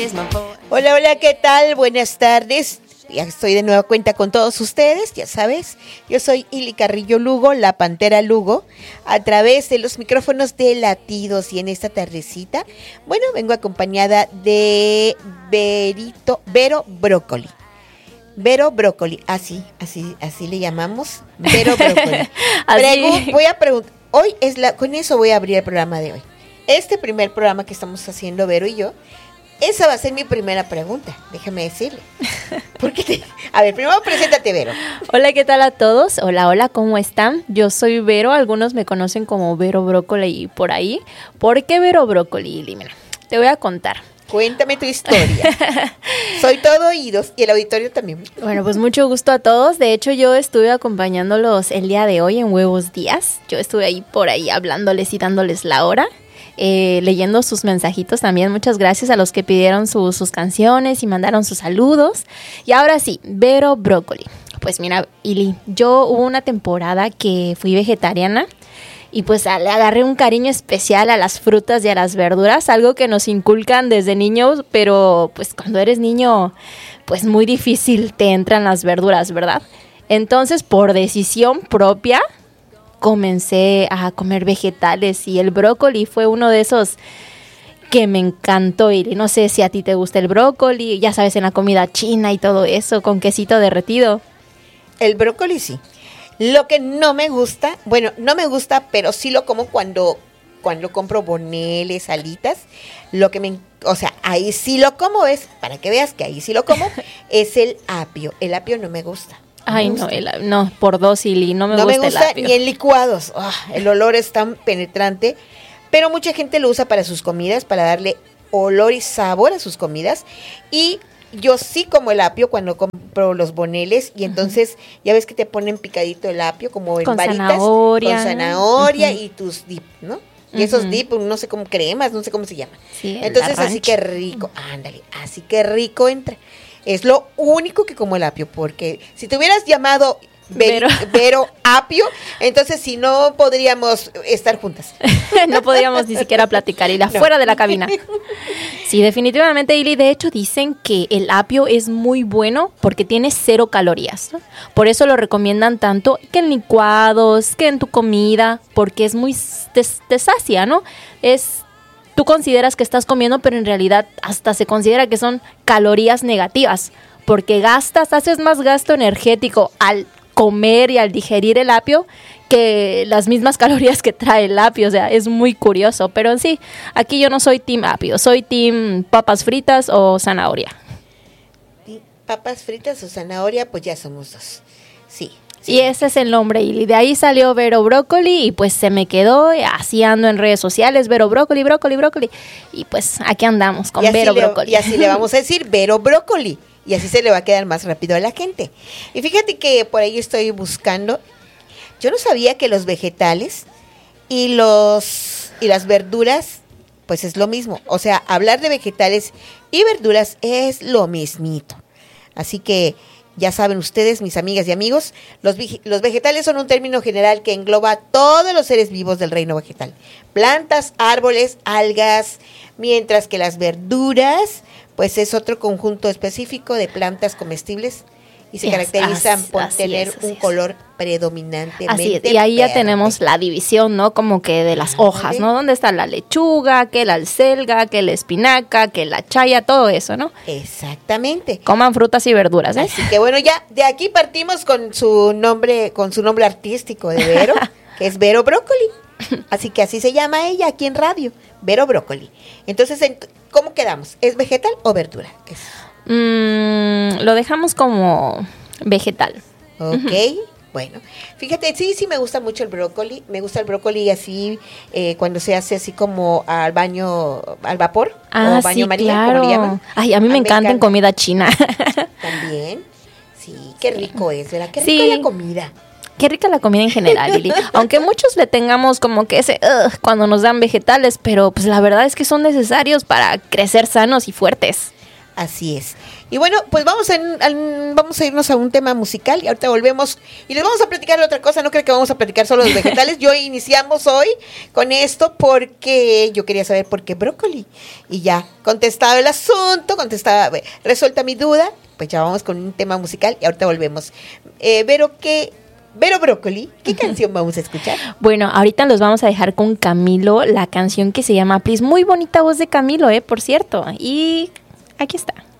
Hola, hola, ¿qué tal? Buenas tardes. Ya estoy de nueva cuenta con todos ustedes, ya sabes. Yo soy Ili Carrillo Lugo, la Pantera Lugo, a través de los micrófonos de Latidos. Y en esta tardecita, bueno, vengo acompañada de Vero Brócoli. Vero Brócoli, así le llamamos, Vero Brócoli. Voy a preguntar, con eso voy a abrir el programa de hoy. Este primer programa que estamos haciendo, Vero y yo, esa va a ser mi primera pregunta, déjame decirle. A ver, primero preséntate, Vero. Hola, ¿qué tal a todos? Hola, ¿cómo están? Yo soy Vero, algunos me conocen como Vero Brócoli por ahí. ¿Por qué Vero Brócoli? Mira, te voy a contar. Cuéntame tu historia. Soy todo oídos y el auditorio también. Bueno, pues mucho gusto a todos. De hecho, yo estuve acompañándolos el día de hoy en Huevos Días. Yo estuve ahí por ahí hablándoles y dándoles la hora. Leyendo sus mensajitos también. Muchas gracias a los que pidieron sus canciones y mandaron sus saludos. Y ahora sí, Vero Brócoli. Pues mira, Ili, yo hubo una temporada que fui vegetariana y pues le agarré un cariño especial a las frutas y a las verduras, algo que nos inculcan desde niños, pero pues cuando eres niño, pues muy difícil te entran las verduras, ¿verdad? Entonces, por decisión propia, comencé a comer vegetales y el brócoli fue uno de esos que me encantó. Y no sé si a ti te gusta el brócoli, ya sabes, en la comida china y todo eso, con quesito derretido. El brócoli sí. Lo que no me gusta, pero sí lo como cuando compro boneles, alitas. Ahí sí lo como, para que veas que ahí sí lo como, es el apio. El apio no me gusta. Ay, no, por dos, Ili, no me gusta el apio. Ni en licuados. El olor es tan penetrante, pero mucha gente lo usa para sus comidas, para darle olor y sabor a sus comidas. Y yo sí como el apio cuando compro los boneles, y entonces ya ves que te ponen picadito el apio como en varitas, con zanahoria y tus dip, ¿no? Y esos dip, no sé cómo cremas, no sé cómo se llama. Sí, entonces así que rico, ándale, así que rico entra. Es lo único que como el apio, porque si te hubieras llamado Vero Apio, entonces si no podríamos estar juntas. No podríamos ni siquiera platicar, y fuera de la cabina. Sí, definitivamente, Ili. De hecho, dicen que el apio es muy bueno porque tiene 0 calorías, ¿no? Por eso lo recomiendan tanto que en licuados, que en tu comida, porque es muy te sacia, ¿no? Tú consideras que estás comiendo, pero en realidad hasta se considera que son calorías negativas, porque haces más gasto energético al comer y al digerir el apio que las mismas calorías que trae el apio. O sea, es muy curioso, pero sí, aquí yo no soy team apio, soy team papas fritas o zanahoria. Papas fritas o zanahoria, pues ya somos dos, sí. Sí. Y ese es el nombre, y de ahí salió Vero Brócoli, y pues se me quedó, así ando en redes sociales, Vero Brócoli, y pues aquí andamos con Vero Brócoli. Y así le vamos a decir Vero Brócoli, y así se le va a quedar más rápido a la gente. Y fíjate que por ahí estoy buscando, yo no sabía que los vegetales y las verduras, pues es lo mismo. O sea, hablar de vegetales y verduras es lo mismito. Así que ya saben ustedes, mis amigas y amigos, los vegetales son un término general que engloba a todos los seres vivos del reino vegetal. Plantas, árboles, algas, mientras que las verduras, pues es otro conjunto específico de plantas comestibles y se caracterizan por tener un color predominantemente así es, y ahí ya tenemos la división, ¿no? Como que de las hojas, ¿no? ¿Dónde está la lechuga, que la acelga, que la espinaca, que la chaya, todo eso, ¿no? Exactamente. Coman frutas y verduras, ¿eh? Así que bueno, ya de aquí partimos con su nombre artístico de Vero, que es Vero Brócoli. Así que así se llama ella aquí en radio, Vero Brócoli. Entonces, ¿cómo quedamos? ¿Es vegetal o verdura? Lo dejamos como vegetal. Ok, bueno. Fíjate, sí me gusta mucho el brócoli. Me gusta el brócoli así, cuando se hace así como al vapor, o baño María, claro. como le llaman. Ay, a mí me encanta en comida china. También, sí, qué rico es, ¿verdad? Qué rica la comida. Qué rica la comida en general, Lili. Aunque muchos le tengamos como que ese cuando nos dan vegetales, pero pues la verdad es que son necesarios para crecer sanos y fuertes. Así es. Y bueno, pues vamos a irnos a un tema musical y ahorita volvemos y les vamos a platicar de otra cosa. No creo que vamos a platicar solo de vegetales. Yo iniciamos hoy con esto porque yo quería saber por qué brócoli. Y ya, contestado el asunto, resuelta mi duda, pues ya vamos con un tema musical y ahorita volvemos. Vero Brócoli, ¿qué canción vamos a escuchar? Bueno, ahorita los vamos a dejar con Camilo, la canción que se llama Please. Muy bonita voz de Camilo, por cierto. Y aquí está.